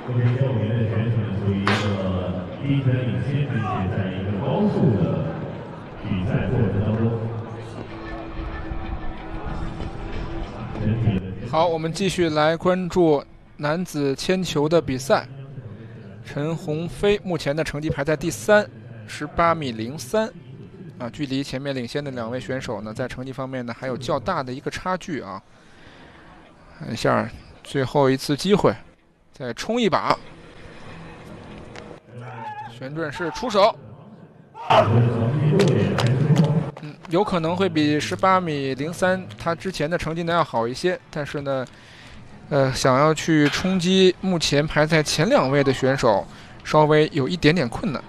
目前6名的选手处于一个第一分领先，并且在一个高速的比赛过程当中。 好，我们继续来关注男子铅球的比赛。陈鸿飞目前的成绩排在第3，18米03，距离前面领先的2位选手呢，在成绩方面呢还有较大的一个差距啊。看一下最后一次机会，再冲一把，旋转式出手，有可能会比18米03他之前的成绩呢要好一些，但是呢，想要去冲击目前排在前2位的选手，稍微有一点点困难。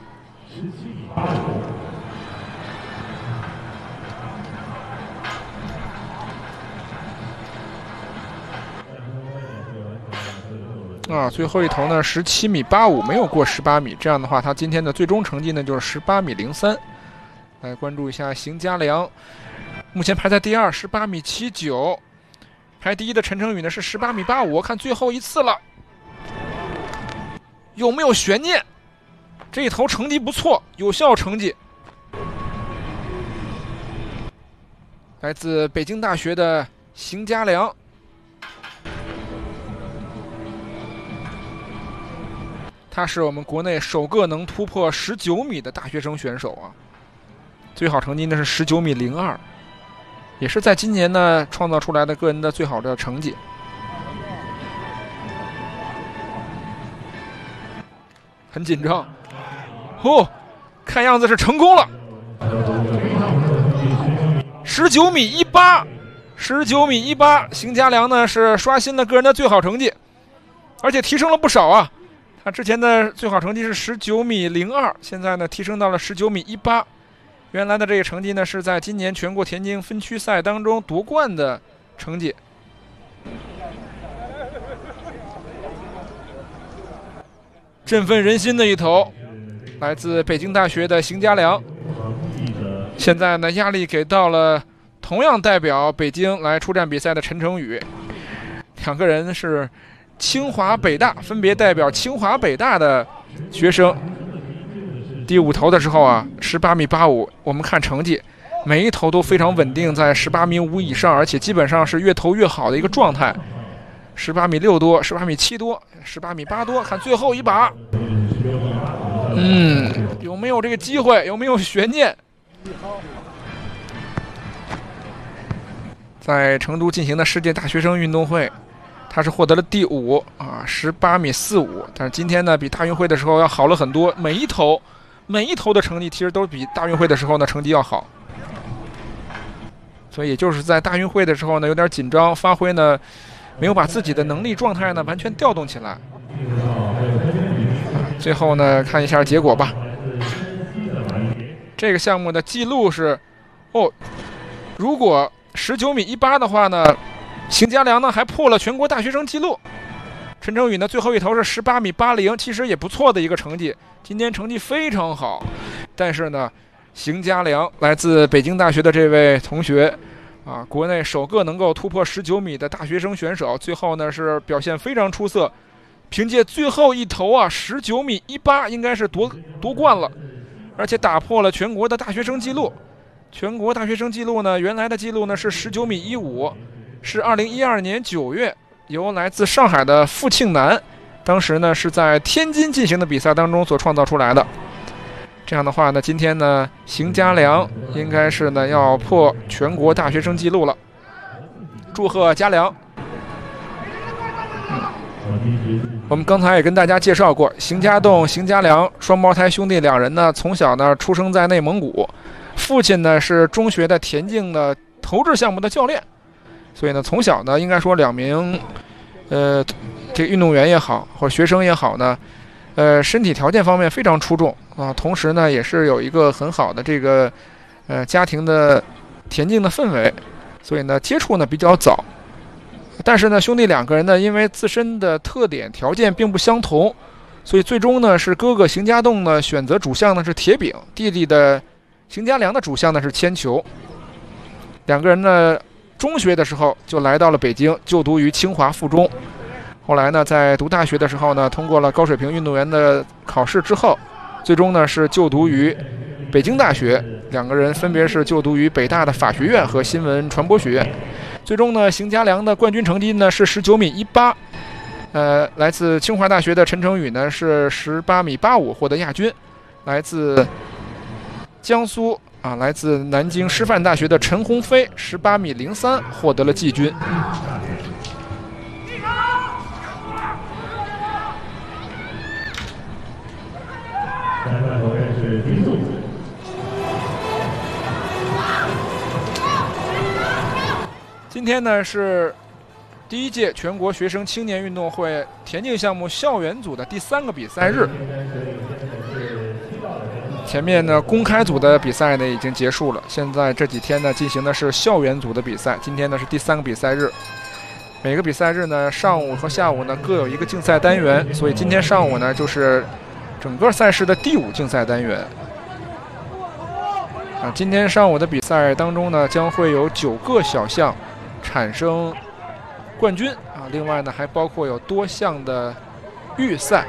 最后一投呢17米85，没有过18米，这样的话，他今天的最终成绩呢就是18米03。来关注一下邢家良，目前排在第2，18米79。排第1的陈成宇呢是18米85，看最后一次了，有没有悬念？这一投成绩不错，有效成绩。来自北京大学的邢家良，他是我们国内首个能突破19米的大学生选手啊，最好成绩呢是19米02。也是在今年呢创造出来的个人的最好的成绩。很紧张，看样子是成功了。19米18，19米18，邢家良呢是刷新了个人的最好成绩，而且提升了不少啊。他之前的最好成绩是19米02，现在呢提升到了19米18。原来的这个成绩呢，是在今年全国田径分区赛当中夺冠的成绩。振奋人心的一投，来自北京大学的邢家良。现在呢，压力给到了同样代表北京来出战比赛的陈成宇。2个人是清华北大，分别代表清华北大的学生。第5投的时候啊，18米85，我们看成绩，每一投都非常稳定，在18米5以上，而且基本上是越投越好的一个状态。18米6多，18米7多，18米8多，看最后一把，有没有这个机会？有没有悬念？在成都进行的世界大学生运动会，他是获得了第5，18米45，但是今天呢，比大运会的时候要好了很多，每一投的成绩其实都比大运会的时候呢成绩要好，所以就是在大运会的时候呢有点紧张，发挥呢没有把自己的能力状态呢完全调动起来。最后呢看一下结果吧。这个项目的记录是，如果19米18的话呢，邢家良呢还破了全国大学生纪录。陈成宇呢最后一投是18米80，其实也不错的一个成绩，今天成绩非常好。但是呢，邢家良来自北京大学的这位同学国内首个能够突破19米的大学生选手，最后呢是表现非常出色，凭借最后一投19米18，应该是夺冠了，而且打破了全国的大学生纪录。全国大学生纪录呢，原来的纪录呢是19米15，是2012年9月由来自上海的付庆南，当时呢是在天津进行的比赛当中所创造出来的。这样的话呢，今天呢，邢家良应该是呢要破全国大学生纪录了。祝贺家良！我们刚才也跟大家介绍过，邢家栋、邢家良双胞胎兄弟2人呢，从小呢出生在内蒙古，父亲呢是中学的田径的投掷项目的教练，所以呢，从小呢应该说2名，这个运动员也好，或者学生也好呢，身体条件方面非常出众同时呢，也是有一个很好的这个家庭的田径的氛围，所以呢接触呢比较早。但是呢，兄弟2个人呢，因为自身的特点条件并不相同，所以最终呢是哥哥邢家栋呢选择主项呢是铁饼，弟弟的邢家良的主项呢是铅球。2个人呢中学的时候就来到了北京，就读于清华附中。 后来呢，在读大学的时候呢，通过了高水平运动员的考试之后，最终呢是就读于北京大学，两个人分别是就读于北大的法学院和新闻传播学院。最终呢，邢家良的冠军成绩呢是19米18，来自清华大学的陈成宇呢是18米85获得亚军，来自江苏来自南京师范大学的陈鸿飞18米03获得了季军。今天呢是第1届全国学生青年运动会田径项目校园组的第3个比赛日。前面呢公开组的比赛呢已经结束了，现在这几天呢进行的是校园组的比赛。今天呢是第3个比赛日，每个比赛日呢上午和下午呢各有一个竞赛单元，所以今天上午呢就是整个赛事的第5竞赛单元。今天上午的比赛当中呢将会有9个小项产生冠军另外呢还包括有多项的预赛。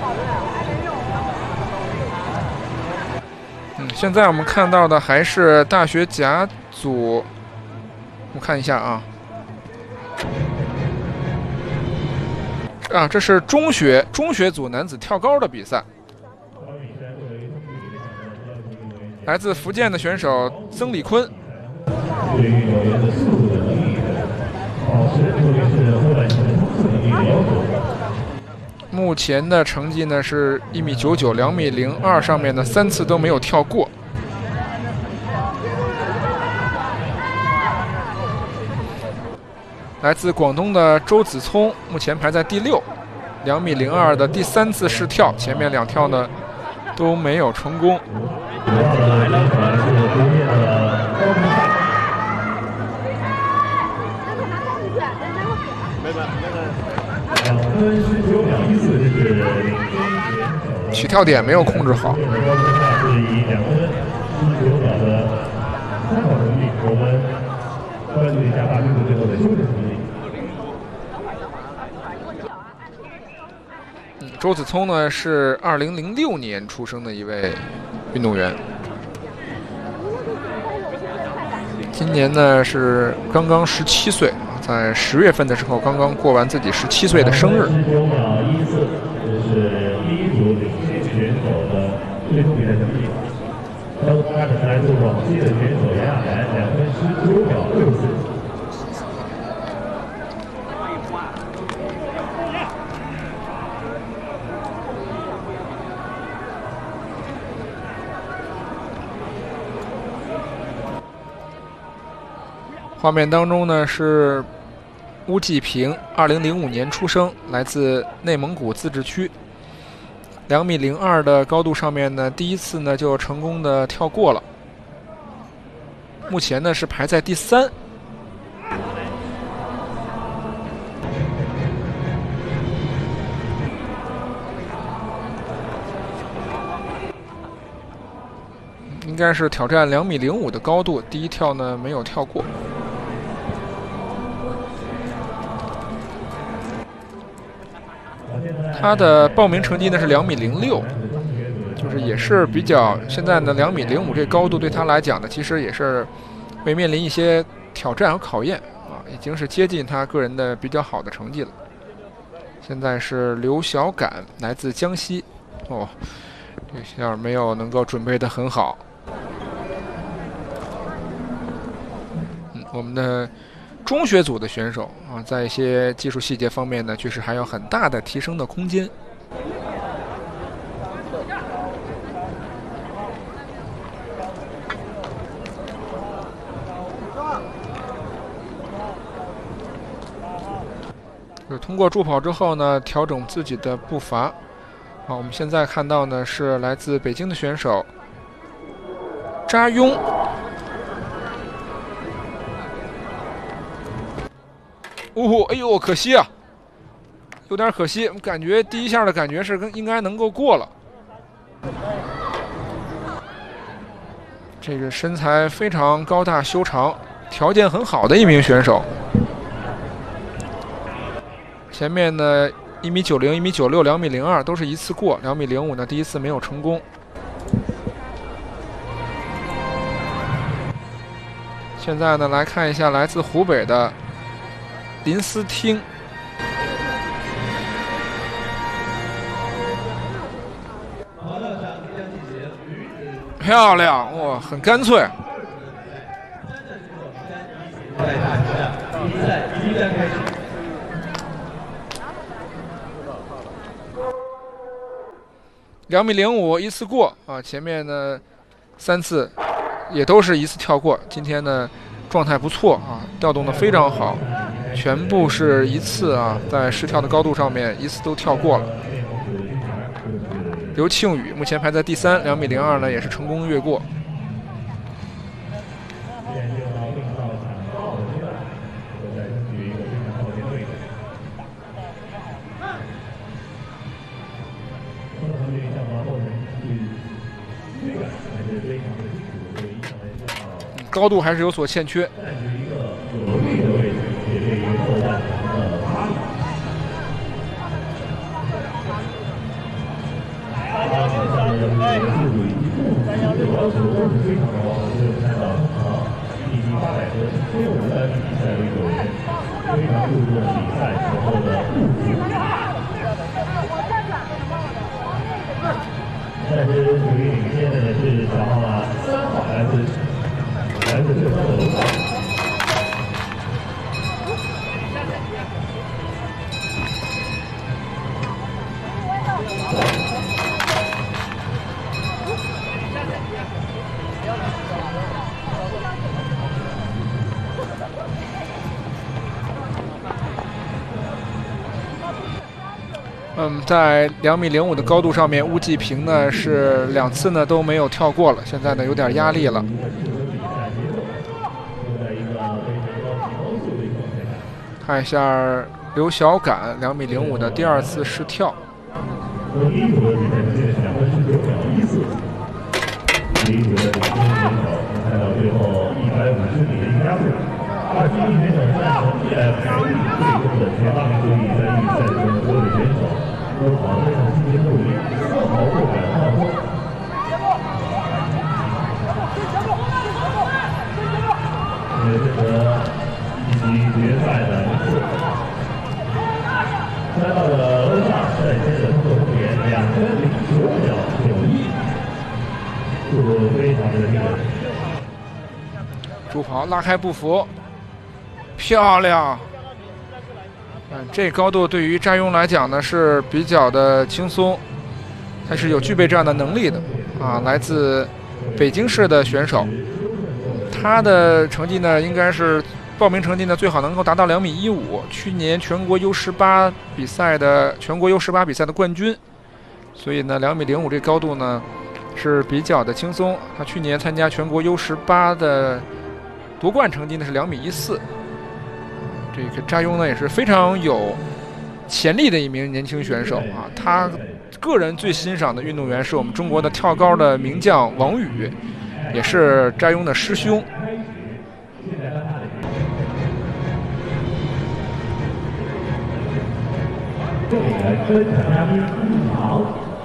现在我们看到的还是大学甲组，我们看一下这是中学组男子跳高的比赛，来自福建的选手曾礼坤。对运动员的速度的能力保持，特别是后半程冲刺能力的要求。目前的成绩呢是1米99、2米02，上面的3次都没有跳过。来自广东的周子聪目前排在第6，2米02的第3次试跳，前面2跳呢都没有成功。起跳点没有控制好。周子聪呢是2006年出生的一位运动员，今年呢是刚刚17岁，在10月份的时候刚刚过完自己17岁的生日。这是第一组领先选手的最终比赛成绩。当他是来自广西的选手杨亚楠，2分19秒64。画面当中呢是乌继平，2005年出生，来自内蒙古自治区，2米02的高度上面呢，第1次呢就成功的跳过了，目前呢是排在第3。应该是挑战2米05的高度，第1跳呢没有跳过。他的报名成绩呢是2米06，就是也是比较现在呢2米05这高度对他来讲呢，其实也是会面临一些挑战和考验已经是接近他个人的比较好的成绩了。现在是刘小敢，来自江西，这下没有能够准备得很好。我们的中学组的选手在一些技术细节方面呢，确实还有很大的提升的空间。通过助跑之后呢，调整自己的步伐。我们现在看到呢是来自北京的选手扎雍。哎呦，可惜啊，有点可惜。感觉第1下的感觉是应该能够过了。这个身材非常高大修长，条件很好的一名选手。 前面呢1.90米、1.96米、2.02米都是一次过，2.05米呢第一次没有成功。现在呢来看一下来自湖北的林思听。漂亮哇，很干脆。2.05米一次过啊，前面呢3次也都是一次跳过。今天呢状态不错啊，调动的非常好，全部是一次啊，在实跳的高度上面一次都跳过了。刘庆宇目前排在第3，2.02米呢也是成功越过。高度还是有所欠缺。 但是属于领先的是小号码3号来自这个在2.05米的高度上面，乌继平呢是2次呢都没有跳过了，现在呢有点压力了。看一下刘小敢2.05米的第2次试跳。 第一组的比赛时间是2分19秒14，第一组的领先选手看到最后150米的一个加速。21名选手战成绩来排名最终的前8名注意在预赛中的所有选手都跑得非常辛勤努力，丝毫不敢放松。为了争得一级决赛的名次，3号的欧萨率先的通过终点2分09秒91，速度非常的惊人。 助跑拉开步幅，漂亮。这高度对于扎雍来讲呢是比较的轻松，他是有具备这样的能力的啊。来自北京市的选手，他的成绩呢应该是报名成绩呢最好能够达到2.15米，去年全国 U18 比赛的冠军，所以呢2.05米这高度呢是比较的轻松。他去年参加全国 U18 的夺冠成绩呢是2.14米。这个扎雍呢也是非常有潜力的一名年轻选手啊。他个人最欣赏的运动员是我们中国的跳高的名将王宇，也是扎雍的师兄。 这里来分享嘉宾好。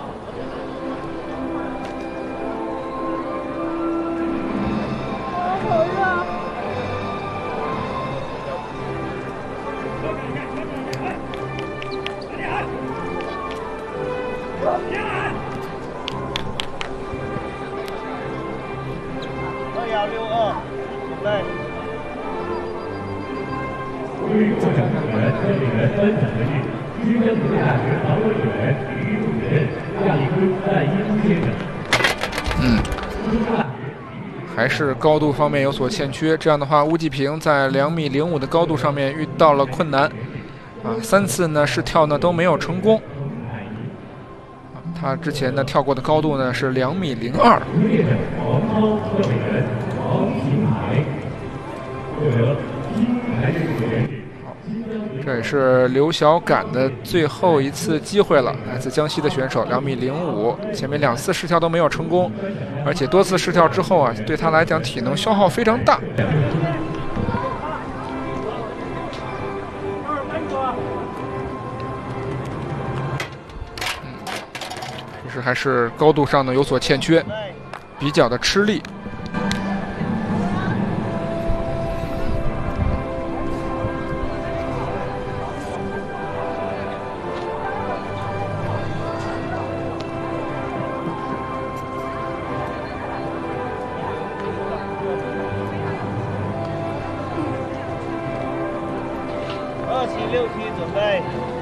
对于获奖队员，这里来分享的是新疆土木大学航空员体育主任亚历坤在伊夫先生。 还是高度方面有所欠缺，这样的话，乌继平在2.05米的高度上面遇到了困难啊，3次呢试跳呢都没有成功。他之前呢跳过的高度呢是2.02米。这也是刘小敢的最后一次机会了，来自江西的选手2.05米，前面2次试跳都没有成功，而且多次试跳之后啊，对他来讲体能消耗非常大。 是还是高度上呢有所欠缺，比较的吃力。 2期6期准备。